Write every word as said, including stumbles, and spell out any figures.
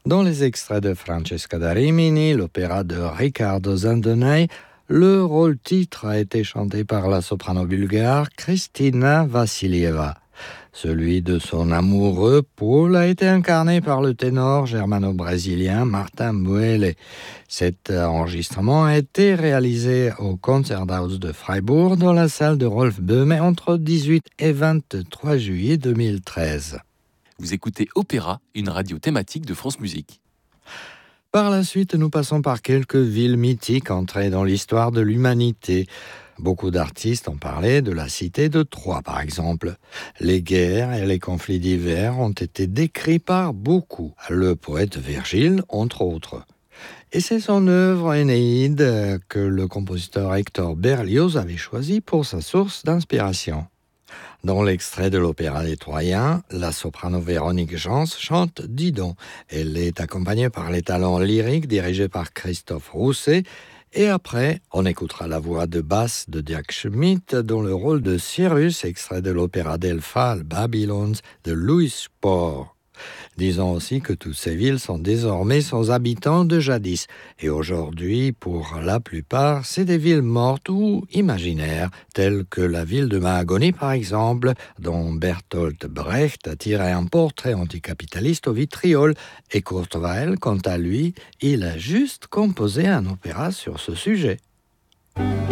Dans les extraits de Francesca da Rimini, l'opéra de Riccardo Zandonai, le rôle-titre a été chanté par la soprano bulgare Kristina Vassilieva. Celui de son amoureux Paul a été incarné par le ténor germano-brésilien Martin Muelle. Cet enregistrement a été réalisé au Concerthaus de Freiburg dans la salle de Rolf Böhme entre dix-huit et vingt-trois juillet deux mille treize. Vous écoutez Opéra, une radio thématique de France Musique. Par la suite, nous passons par quelques villes mythiques entrées dans l'histoire de l'humanité. Beaucoup d'artistes ont parlé de la cité de Troie, par exemple. Les guerres et les conflits divers ont été décrits par beaucoup, le poète Virgile, entre autres. Et c'est son œuvre Énéide que le compositeur Hector Berlioz avait choisi pour sa source d'inspiration. Dans l'extrait de l'opéra des Troyens, la soprano Véronique Jans chante Didon. Elle est accompagnée par les talents lyriques dirigés par Christophe Rousset. Et après, on écoutera la voix de basse de Dirk Schmidt dans le rôle de Cyrus, extrait de l'opéra d'Elpha, Babylons, de Louis Spohr. Disons aussi que toutes ces villes sont désormais sans habitants de jadis. Et aujourd'hui, pour la plupart, c'est des villes mortes ou imaginaires, telles que la ville de Mahagoni, par exemple, dont Bertolt Brecht a tiré un portrait anticapitaliste au vitriol. Et Kurt Weill, quant à lui, il a juste composé un opéra sur ce sujet.